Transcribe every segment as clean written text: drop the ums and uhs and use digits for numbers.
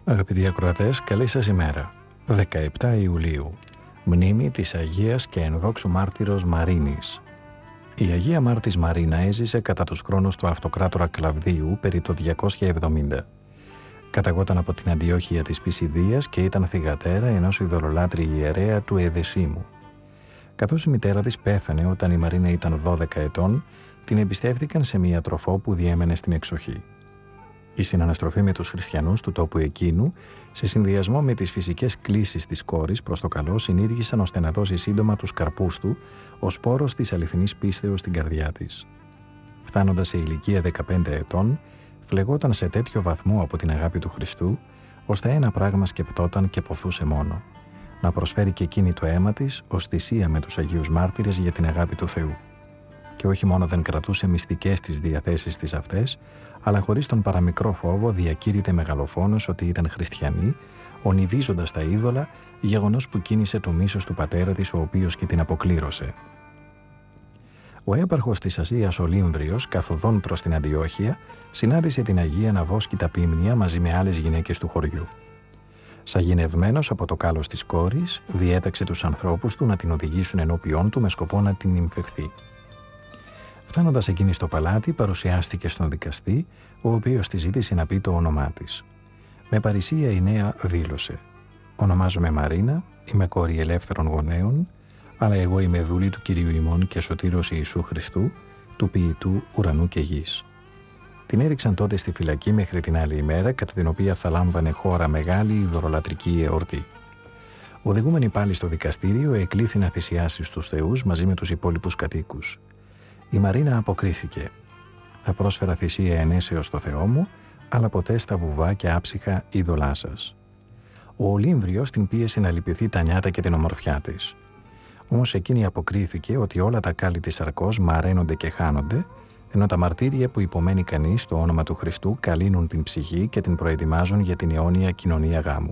Αγαπητοί ακροατές, καλή σας ημέρα. 17 Ιουλίου, μνήμη της Αγίας και ενδόξου μάρτυρος Μαρίνης. Η Αγία Μάρτης Μαρίνα έζησε κατά τους χρόνους του αυτοκράτορα Κλαβδίου περί το 270. Καταγόταν από την Αντιόχεια της Πισιδίας και ήταν θυγατέρα ενός ειδωλολάτρη ιερέα του Εδεσίμου. Καθώς η μητέρα της πέθανε όταν η Μαρίνα ήταν 12 ετών, την εμπιστεύτηκαν σε μια τροφό που διέμενε στην εξοχή. Η συναναστροφή με τους χριστιανούς του τόπου εκείνου, σε συνδυασμό με τις φυσικές κλίσεις της κόρης προς το καλό, συνήργησαν ώστε να δώσει σύντομα τους καρπούς του, ο σπόρος της αληθινής πίστεως στην καρδιά της. Φτάνοντας σε ηλικία 15 ετών, φλεγόταν σε τέτοιο βαθμό από την αγάπη του Χριστού, ώστε ένα πράγμα σκεπτόταν και ποθούσε μόνο: να προσφέρει και εκείνη το αίμα της ως θυσία με τους Αγίους Μάρτυρες για την αγάπη του Θεού. Και όχι μόνο δεν κρατούσε μυστικές τις διαθέσεις της αυτές, αλλά χωρίς τον παραμικρό φόβο διακήρυτε μεγαλοφόνος ότι ήταν χριστιανή, ονειδίζοντας τα είδωλα, γεγονός που κίνησε το μίσος του πατέρα της, ο οποίος και την αποκλήρωσε. Ο έπαρχος της Ασίας, ο Λύμβριος, καθοδόν προς την Αντιόχεια, συνάντησε την Αγία να βόσκει τα πίμνια μαζί με άλλες γυναίκες του χωριού. Σαγηνευμένος από το κάλος της κόρης, διέταξε τους ανθρώπους του να την οδηγήσουν ενώπιόν του με σκοπό να την νυμφευθεί. Φτάνοντας εκείνη στο παλάτι, παρουσιάστηκε στον δικαστή, ο οποίος τη ζήτησε να πει το όνομά της. Με παρησία η νέα δήλωσε: «Ονομάζομαι Μαρίνα, είμαι κόρη ελεύθερων γονέων, αλλά εγώ είμαι δούλη του Κυρίου ημών και σωτήρος Ιησού Χριστού, του ποιητού ουρανού και γης». Την έριξαν τότε στη φυλακή μέχρι την άλλη ημέρα, κατά την οποία θα λάμβανε χώρα μεγάλη ειδωλολατρική εορτή. Οδηγούμενη πάλι στο δικαστήριο, εκλήθη να θυσιάσει στους θεούς μαζί με τους υπόλοιπους κατοίκους. Η Μαρίνα αποκρίθηκε: «Θα πρόσφερα θυσία ενέσεως στο Θεό μου, αλλά ποτέ στα βουβά και άψυχα είδωλά σας». Ο Ολύμβριος την πίεσε να λυπηθεί τα νιάτα και την ομορφιά της. Όμως εκείνη αποκρίθηκε ότι όλα τα κάλλη της σαρκός μαραίνονται και χάνονται, ενώ τα μαρτύρια που υπομένει κανείς στο όνομα του Χριστού καλύνουν την ψυχή και την προετοιμάζουν για την αιώνια κοινωνία γάμου.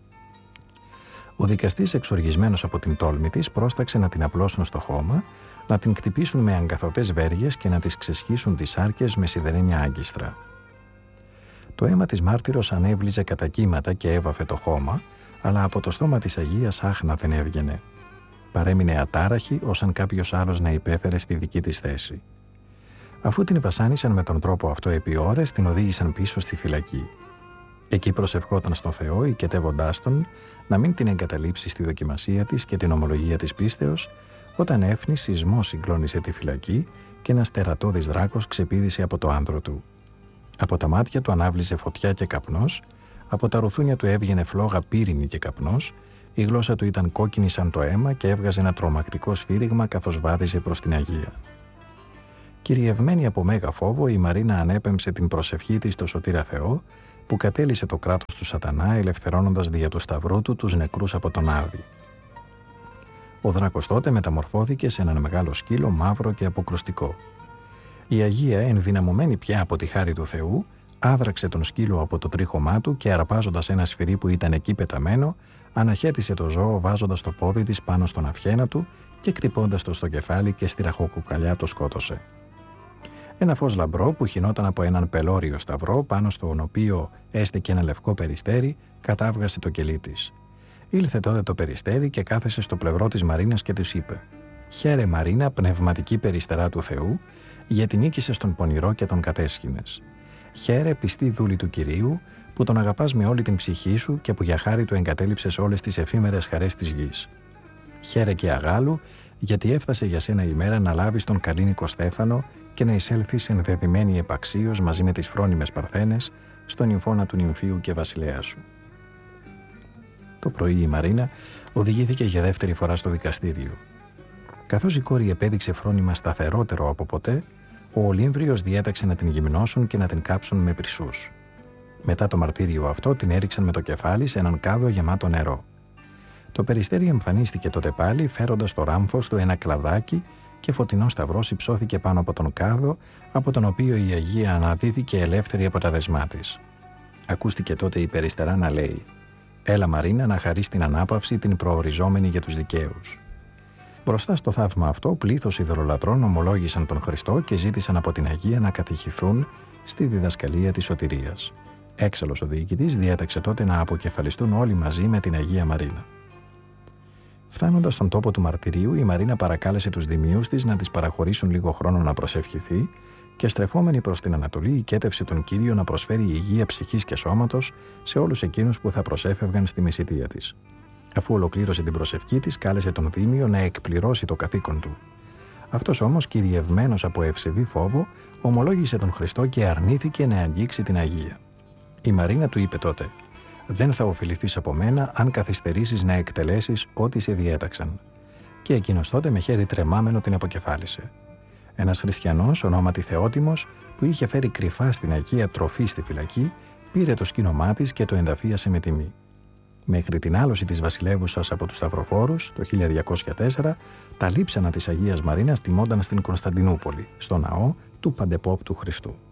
Ο δικαστής, εξοργισμένος από την τόλμη της, πρόσταξε να την απλώσουν στο χώμα, να την κτυπήσουν με αγκαθωτές βέργες και να της ξεσχίσουν τις σάρκες με σιδερένια άγκιστρα. Το αίμα της μάρτυρος ανέβλυζε κατά κύματα και έβαφε το χώμα, αλλά από το στόμα της Αγίας άχνα δεν έβγαινε. Παρέμεινε ατάραχη, ως αν κάποιος άλλος να υπέφερε στη δική της θέση. Αφού την βασάνισαν με τον τρόπο αυτό επί ώρες, την οδήγησαν πίσω στη φυλακή. Εκεί προσευχόταν στο Θεό, οικετεύοντάς τον να μην την εγκαταλείψει στη δοκιμασία της και την ομολογία της πίστεως, όταν έφνη σεισμός συγκλώνησε τη φυλακή και ένας τερατώδης δράκος ξεπήδησε από το άντρο του. Από τα μάτια του ανάβλησε φωτιά και καπνός, από τα ρουθούνια του έβγαινε φλόγα πύρινη και καπνός, η γλώσσα του ήταν κόκκινη σαν το αίμα και έβγαζε ένα τρομακτικό σφύριγμα καθώς βάδιζε προς την Αγία. Κυριευμένη από μέγα φόβο, η Μαρίνα ανέπεμψε την προσευχή της στο Σωτήρα Θεό, που κατέλυσε το κράτος του Σατανά, ελευθερώνοντας δια του σταυρού του τους νεκρούς από τον Άδη. Ο δράκος τότε μεταμορφώθηκε σε έναν μεγάλο σκύλο μαύρο και αποκρουστικό. Η Αγία, ενδυναμωμένη πια από τη χάρη του Θεού, άδραξε τον σκύλο από το τρίχωμά του και, αρπάζοντας ένα σφυρί που ήταν εκεί πεταμένο, αναχέτησε το ζώο βάζοντας το πόδι της πάνω στον αυχένα του και κτυπώντας το στο κεφάλι και στη ραχοκοκαλιά το σκότωσε. Ένα φως λαμπρό που χυνόταν από έναν πελώριο σταυρό, πάνω στον οποίο έστεκε ένα λευκό περιστέρι, κατάβγασε το κελί της. Ήλθε τότε το περιστέρι και κάθεσε στο πλευρό της Μαρίνας και της είπε: «Χαίρε Μαρίνα, πνευματική περιστερά του Θεού, γιατί νίκησες τον πονηρό και τον κατέσχυνες. Χαίρε πιστή δούλη του Κυρίου, που τον αγαπάς με όλη την ψυχή σου και που για χάρη του εγκατέλειψες όλες τις εφήμερες χαρές της γης. Χαίρε και αγάλου, γιατί έφτασε για σένα η μέρα να λάβεις τον καλήνικο Στέφανο και να εισέλθεις ενδεδειμένη επαξίως μαζί με τις φρόνιμες παρθένες στον νυμφώνα του νυμφίου και βασιλέα σου». Το πρωί η Μαρίνα οδηγήθηκε για δεύτερη φορά στο δικαστήριο. Καθώς η κόρη επέδειξε φρόνημα σταθερότερο από ποτέ, ο Ολύμβριος διέταξε να την γυμνώσουν και να την κάψουν με πρισούς. Μετά το μαρτύριο αυτό την έριξαν με το κεφάλι σε έναν κάδο γεμάτο νερό. Το περιστέρι εμφανίστηκε τότε πάλι, φέροντας το ράμφος του ένα κλαδάκι, και φωτεινό σταυρός υψώθηκε πάνω από τον κάδο, από τον οποίο η Αγία αναδύθηκε ελεύθερη από τα δεσμά της. Ακούστηκε τότε η περιστερά να λέει: «Έλα Μαρίνα, να χαρείς την ανάπαυση, την προοριζόμενη για τους δικαίους». Μπροστά στο θαύμα αυτό, πλήθος ειδωλολατρών ομολόγησαν τον Χριστό και ζήτησαν από την Αγία να κατηχηθούν στη διδασκαλία της σωτηρίας. Έξαλλος ο διοικητής διέταξε τότε να αποκεφαλιστούν όλοι μαζί με την Αγία Μαρίνα. Φτάνοντας στον τόπο του μαρτυρίου, η Μαρίνα παρακάλεσε τους δημίους της να της παραχωρήσουν λίγο χρόνο να προσευχηθεί και στρεφόμενη προς την Ανατολή, οικέτευσε τον Κύριο να προσφέρει υγεία ψυχής και σώματος σε όλους εκείνους που θα προσέφευγαν στη μεσητεία της. Αφού ολοκλήρωσε την προσευχή της, κάλεσε τον Δήμιο να εκπληρώσει το καθήκον του. Αυτός όμως, κυριευμένος από ευσεβή φόβο, ομολόγησε τον Χριστό και αρνήθηκε να αγγίξει την Αγία. Η Μαρίνα του είπε τότε: «Δεν θα ωφεληθείς από μένα αν καθυστερήσεις να εκτελέσεις ό,τι σε διέταξαν». Και εκείνος τότε με χέρι τρεμάμενο την αποκεφάλισε. Ένας χριστιανός, ονόματι Θεότιμος, που είχε φέρει κρυφά στην Αγία τροφή στη φυλακή, πήρε το σκήνομά της και το ενταφίασε με τιμή. Μέχρι την άλωση της βασιλεύουσας από τους Σταυροφόρους, το 1204, τα λείψανα της Αγίας Μαρίνας τιμώνταν στην Κωνσταντινούπολη, στο ναό του Παντεπόπτου Χριστού.